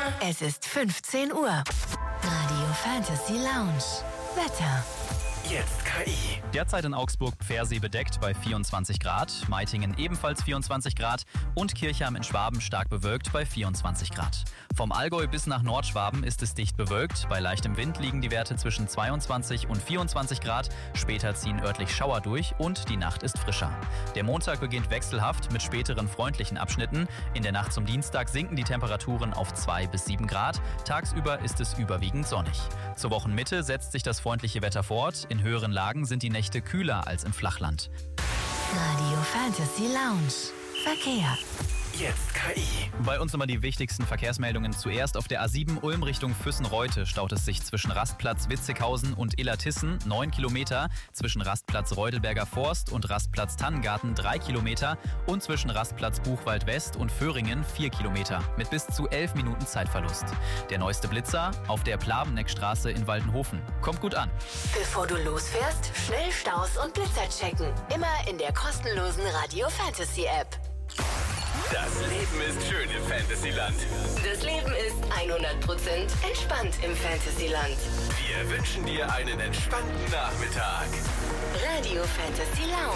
Es ist 15 Uhr. Radio Fantasy Lounge. Wetter. Jetzt KI. Derzeit in Augsburg Pfersee bedeckt bei 24 Grad, Meitingen ebenfalls 24 Grad und Kirchheim in Schwaben stark bewölkt bei 24 Grad. Vom Allgäu bis nach Nordschwaben ist es dicht bewölkt, bei leichtem Wind liegen die Werte zwischen 22 und 24 Grad, später ziehen örtlich Schauer durch und die Nacht ist frischer. Der Montag beginnt wechselhaft mit späteren freundlichen Abschnitten. In der Nacht zum Dienstag sinken die Temperaturen auf 2 bis 7 Grad, tagsüber ist es überwiegend sonnig. Zur Wochenmitte setzt sich das freundliche Wetter fort. In höheren Lagen sind die Nächte kühler als im Flachland. Radio Fantasy Lounge. Verkehr. Jetzt KI. Bei uns nochmal die wichtigsten Verkehrsmeldungen. Zuerst auf der A7 Ulm Richtung Füssen-Reute staut es sich zwischen Rastplatz Witzighausen und Illertissen 9 Kilometer, zwischen Rastplatz Reudelberger Forst und Rastplatz Tannengarten 3 Kilometer und zwischen Rastplatz Buchwald West und Föhringen 4 Kilometer mit bis zu 11 Minuten Zeitverlust. Der neueste Blitzer auf der Plaveneckstraße in Waldenhofen. Kommt gut an. Bevor du losfährst, schnell Staus und Blitzer checken. Immer in der kostenlosen Radio Fantasy App. Das Leben ist schön im Fantasyland. Das Leben ist 100% entspannt im Fantasyland. Wir wünschen dir einen entspannten Nachmittag. Radio Fantasy Lounge.